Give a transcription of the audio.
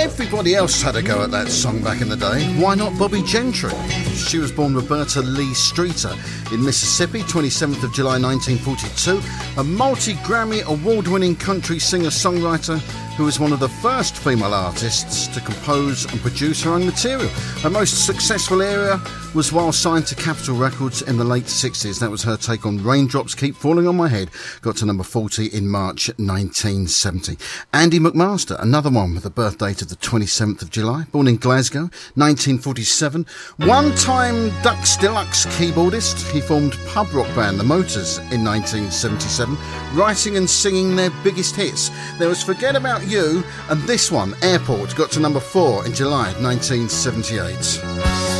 Everybody else had a go at that song back in the day. Why not Bobby Gentry? She was born Roberta Lee Streeter in Mississippi, 27th of July 1942, a multi-Grammy award-winning country singer-songwriter who was one of the first female artists to compose and produce her own material. Her most successful area was while signed to Capitol Records in the late 60s. That was her take on Raindrops Keep Falling on My Head, got to number 40 in March 1970. Andy McMaster, another one with a birth date of the 27th of July, born in Glasgow, 1947. One-time Dux Deluxe keyboardist, he formed pub rock band The Motors in 1977, writing and singing their biggest hits. There was Forget About You, and this one, Airport, got to number 4 in July 1978.